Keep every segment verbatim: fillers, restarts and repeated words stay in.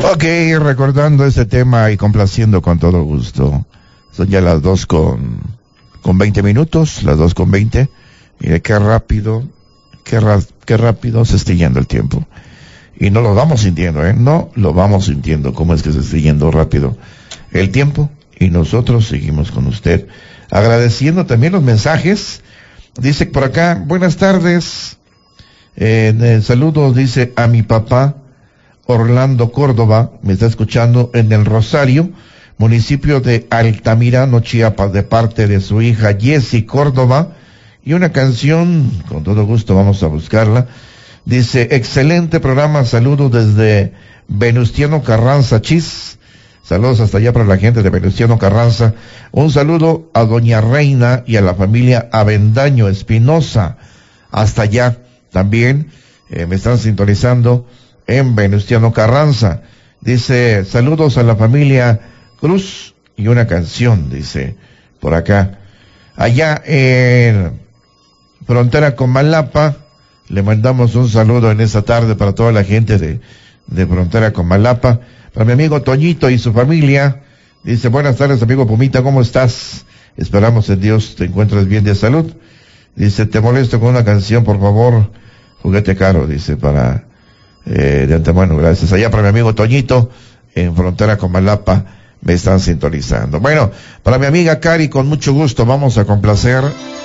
Ok, recordando este tema y complaciendo con todo gusto. Son ya las dos con, con veinte minutos, las dos con veinte. Mire qué rápido, qué, ra, qué rápido se está yendo el tiempo. Y no lo vamos sintiendo, ¿eh? No lo vamos sintiendo. ¿Cómo es que se está yendo rápido el tiempo? Y nosotros seguimos con usted. Agradeciendo también los mensajes. Dice por acá, buenas tardes. Eh, eh, saludos, dice a mi papá, Orlando Córdoba, me está escuchando en el Rosario, municipio de Altamirano, Chiapas, de parte de su hija Jessie Córdoba, y una canción, con todo gusto vamos a buscarla. Dice, excelente programa, saludos desde Venustiano Carranza, Chis. Saludos hasta allá para la gente de Venustiano Carranza. Un saludo a doña Reina y a la familia Avendaño Espinosa. Hasta allá también eh, me están sintonizando en Venustiano Carranza. Dice, saludos a la familia Cruz y una canción, dice, por acá. Allá en frontera con Malapa, le mandamos un saludo en esta tarde para toda la gente de, de frontera con Malapa. Para mi amigo Toñito y su familia, dice, buenas tardes amigo Pumita, ¿cómo estás? Esperamos en Dios te encuentres bien de salud. Dice, te molesto con una canción, por favor, Juguete Caro, dice, para, eh, de antemano, gracias. Allá para mi amigo Toñito, en frontera con Malapa, me están sintonizando. Bueno, para mi amiga Cari, con mucho gusto, vamos a complacer.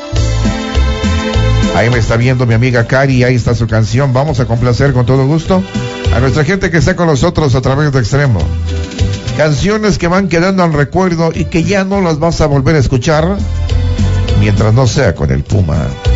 Ahí me está viendo mi amiga Cari, ahí está su canción, vamos a complacer con todo gusto a nuestra gente que está con nosotros a través de Extremo. Canciones que van quedando al recuerdo y que ya no las vas a volver a escuchar mientras no sea con el Puma.